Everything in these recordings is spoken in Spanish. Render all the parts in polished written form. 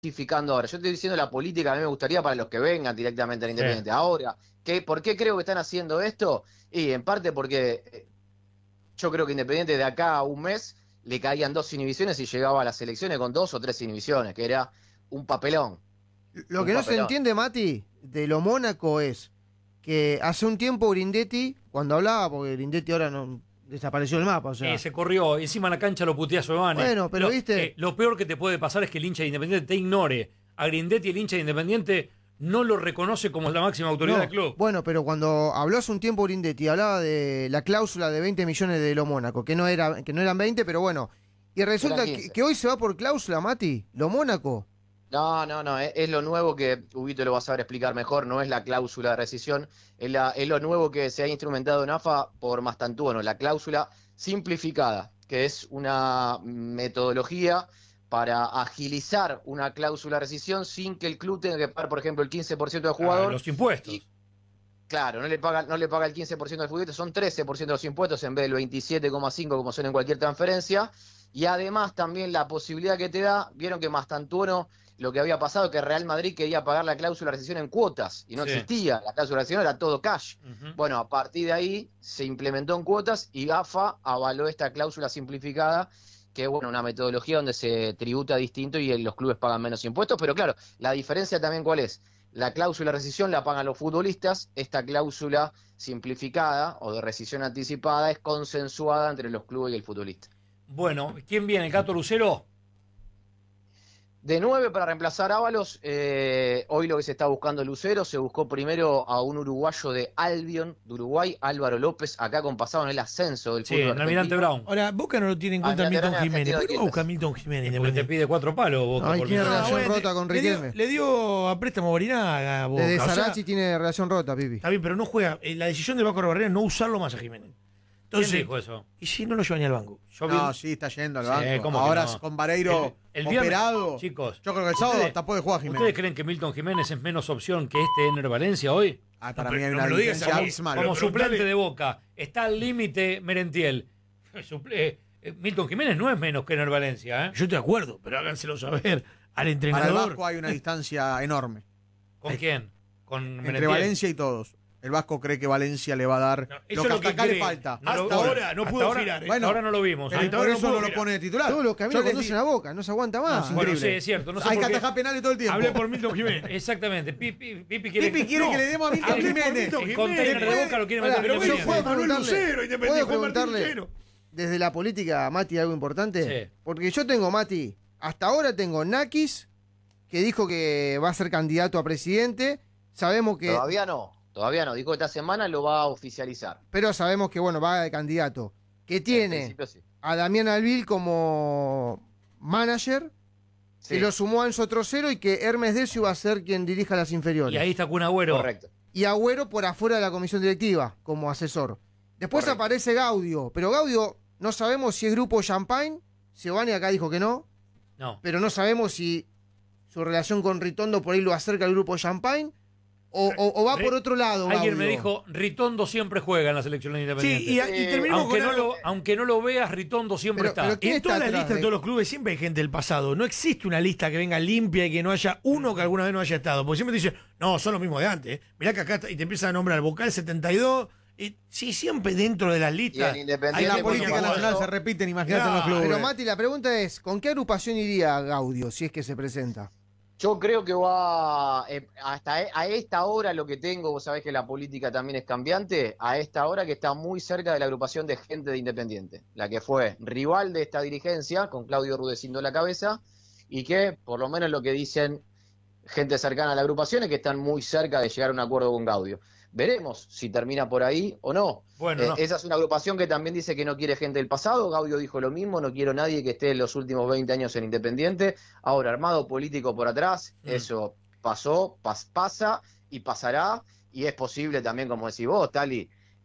justificando ahora. Yo estoy diciendo la política, a mí me gustaría para los que vengan directamente al Independiente. Sí. Ahora, ¿por qué creo que están haciendo esto? Y en parte porque yo creo que Independiente de acá a un mes le caían 2 inhibiciones y llegaba a las elecciones con 2 o 3 inhibiciones, que era un papelón. Lo que no se entiende, Mati, de lo Mónaco es que hace un tiempo Grindetti, cuando hablaba, porque Grindetti ahora no desapareció del mapa, o sea. Se corrió, encima en la cancha lo putea Giovanni. Bueno, pero viste. Lo peor que te puede pasar es que el hincha de Independiente te ignore. A Grindetti, el hincha de Independiente, no lo reconoce como la máxima autoridad del club. Bueno, pero cuando habló hace un tiempo Grindetti, hablaba de la cláusula de 20 millones de lo Mónaco, que no eran 20, pero bueno. Y resulta que hoy se va por cláusula, Mati, lo Mónaco. No, es lo nuevo que Huguito lo va a saber explicar mejor, no es la cláusula de rescisión, es lo nuevo que se ha instrumentado en AFA por Mastantuono, la cláusula simplificada, que es una metodología para agilizar una cláusula de rescisión sin que el club tenga que pagar, por ejemplo, el 15% del jugador. Los impuestos. Claro, no le paga el 15% del jugador, son 13% de los impuestos en vez del 27,5% como son en cualquier transferencia. Y además también la posibilidad que te da, vieron que Mastantuono, lo que había pasado, que Real Madrid quería pagar la cláusula de rescisión en cuotas y no existía, la cláusula de rescisión era todo cash. Bueno, a partir de ahí se implementó en cuotas y AFA avaló esta cláusula simplificada, que es una metodología donde se tributa distinto y los clubes pagan menos impuestos, pero claro, la diferencia también ¿cuál es? La cláusula de rescisión la pagan los futbolistas, esta cláusula simplificada o de rescisión anticipada es consensuada entre los clubes y el futbolista. Bueno, ¿quién viene? ¿El Gato Lucero? De 9 para reemplazar a Ábalos, hoy lo que se está buscando Lucero, se buscó primero a un uruguayo de Albion, de Uruguay, Álvaro López, acá con pasado en el ascenso del fútbol argentino. Almirante Brown. Ahora, Boca no lo tiene en cuenta Milton Jiménez. ¿Por qué no busca Milton Jiménez? Porque te pide 4 palos, Boca. Ay, tiene relación rota con Riquelme. Le dio a préstamo Barinaga a Boca. Desde Sarachi tiene relación rota, Pipi. Está bien, pero no juega. La decisión del Vasco Barrera es no usarlo más a Jiménez. Entonces, ¿quién dijo eso? ¿Y si no lo lleva ni al banco? Sí, está yendo al banco. Ahora con Vareiro el operado. Chicos, yo creo que el sábado hasta puede jugar Jiménez. ¿Ustedes creen que Milton Jiménez es menos opción que Ener Valencia hoy? Para mí hay una diferencia abismal. Como suplente de Boca, está al límite Merentiel. Milton Jiménez no es menos que Ener Valencia, ¿eh? Yo estoy de acuerdo, pero háganselo saber al entrenador. Para el Vasco hay una distancia enorme. ¿Con quién? Con Entre Merentiel. Valencia y todos. El Vasco cree que Valencia le va a dar eso lo que acá le falta. Hasta ahora no pudo girar. Bueno, ahora no lo vimos. Pero por eso no lo pone de titular. Todos los caminos conducen a Boca, no se aguanta más. Bueno, sí, es cierto. No sé hay que atajar penales todo el tiempo. Hablé por Milton Jiménez. Exactamente. Pipi quiere que le demos a Milton Jiménez. El container de Boca lo quiere meter pero Independiente. ¿Puedo preguntarle desde la política, Mati, algo importante? Sí. Porque yo tengo, Mati, hasta ahora tengo Nakis, que dijo que va a ser candidato a presidente. Sabemos que... Todavía no, dijo que esta semana lo va a oficializar. Pero sabemos que, va de candidato. Que tiene a Damián Albil como manager, que lo sumó a Enzo Trocero y que Hermes Decio va a ser quien dirija las inferiores. Y ahí está Kun Agüero. Correcto. Y Agüero por afuera de la comisión directiva, como asesor. Después aparece Gaudio, pero Gaudio no sabemos si es grupo Champagne. Giovanni acá dijo que no. No. Pero no sabemos si su relación con Ritondo por ahí lo acerca al grupo Champagne. O va por otro lado, Alguien Gaudio. me dijo, Ritondo siempre juega en la selección independiente. Sí, y terminamos aunque no lo veas, Ritondo siempre está. Y en toda la lista de todos los clubes siempre hay gente del pasado. No existe una lista que venga limpia y que no haya uno que alguna vez no haya estado. Porque siempre te dicen, no, son los mismos de antes. Mirá que acá está, y te empiezan a nombrar el Vocal 72. Y, sí, siempre dentro de las listas. En la política nacional se repiten, imagínate en los clubes. Pero Mati, la pregunta es, ¿con qué agrupación iría Gaudio si es que se presenta? Yo creo que va hasta a esta hora lo que tengo, vos sabés que la política también es cambiante, a esta hora que está muy cerca de la agrupación de gente de Independiente, la que fue rival de esta dirigencia, con Claudio Rudecindo a la cabeza, y que, por lo menos lo que dicen gente cercana a la agrupación, es que están muy cerca de llegar a un acuerdo con Gaudio. Veremos si termina por ahí o no. Bueno, Esa es una agrupación que también dice que no quiere gente del pasado. Gaudio dijo lo mismo, no quiero nadie que esté en los últimos 20 años en Independiente. Ahora, armado político por atrás, eso pasó, pasa y pasará. Y es posible también, como decís vos, Tali,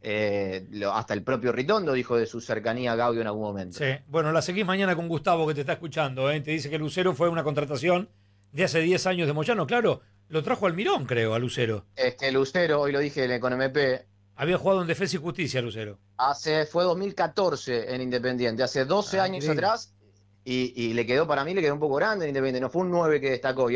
hasta el propio Ritondo dijo de su cercanía a Gaudio en algún momento. Sí, bueno, la seguís mañana con Gustavo, que te está escuchando. Te dice que Lucero fue una contratación de hace 10 años de Moyano. Claro, lo trajo Almirón, creo, a Lucero. Es que Lucero, hoy lo dije con MP, había jugado en Defensa y Justicia, Lucero. Fue 2014 en Independiente, hace 12 años atrás, y para mí le quedó un poco grande en Independiente, no fue un 9 que destacó.